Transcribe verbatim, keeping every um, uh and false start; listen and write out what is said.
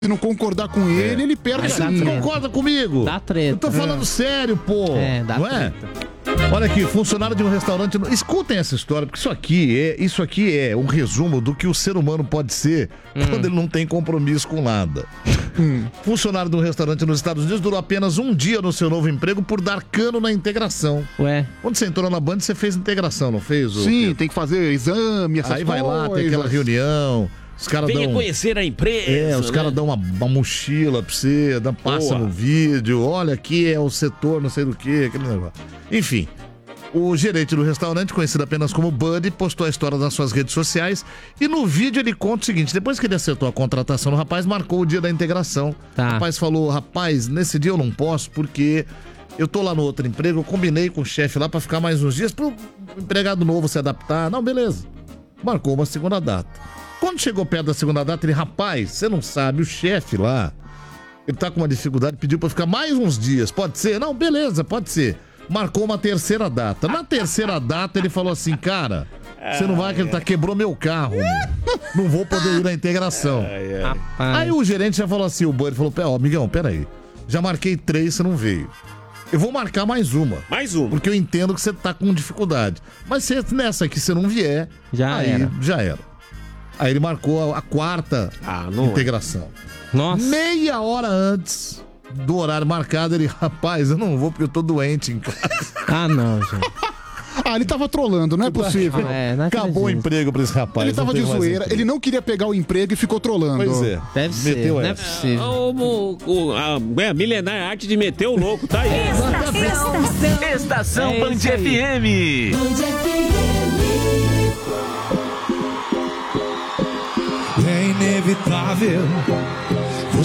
Se não concordar com ele, ele perde Mas a linha. Você concorda comigo? Dá treta. Eu tô falando É. sério, pô. É, dá não é? treta. Olha aqui, funcionário de um restaurante. Escutem essa história, porque isso aqui é, isso aqui é um resumo do que o ser humano pode ser Hum. quando ele não tem compromisso com nada. Funcionário de um restaurante nos Estados Unidos durou apenas um dia no seu novo emprego por dar cano na integração. Ué. Quando você entrou na Band, você fez integração, não fez? ô Sim, Pedro? tem que fazer exame, essas Aí vai lá, tem aquela coisas. reunião. Os caras Venha dão. conhecer a empresa. É, os né? caras dão uma, uma mochila pra você, dão, passa Boa. no vídeo, olha aqui é o setor não sei do que, aquele negócio. Enfim, o gerente do restaurante, conhecido apenas como Buddy, postou a história nas suas redes sociais e no vídeo ele conta o seguinte, depois que ele acertou a contratação do rapaz, marcou o dia da integração. Tá. O rapaz falou, rapaz, nesse dia eu não posso porque eu tô lá no outro emprego, eu combinei com o chefe lá pra ficar mais uns dias pro empregado novo se adaptar. Não, beleza. Marcou uma segunda data. Quando chegou perto da segunda data, ele, rapaz, você não sabe, o chefe lá, ele tá com uma dificuldade, pediu pra ficar mais uns dias, pode ser? Não, beleza, pode ser. Marcou uma terceira data. Na terceira data, ele falou assim, cara, você não vai acreditar, quebrou meu carro, meu. Não vou poder ir na integração. Rapaz. Aí o gerente já falou assim, o Buddy falou, ó, amigão, peraí, já marquei três, você não veio. Eu vou marcar mais uma. Mais uma. Porque eu entendo que você tá com dificuldade. Mas se nessa aqui você não vier, Já aí era. já era. Aí ele marcou a, a quarta Ah, não é. integração. Nossa. Meia hora antes do horário marcado, ele, rapaz, eu não vou porque eu tô doente em casa. Ah, não, gente. Ah, ele tava trolando, não é possível. É, não Acabou o acredito. emprego pra esse rapaz. Ele tava não de tem mais zoeira, emprego. ele não queria pegar o emprego e ficou trolando. Pois é. Deve ser, Meteu não é essa. possível. O, o, o- a, é, a milenária arte de meter o louco, tá aí. Estação, Estação É Band isso aí. F M. É inevitável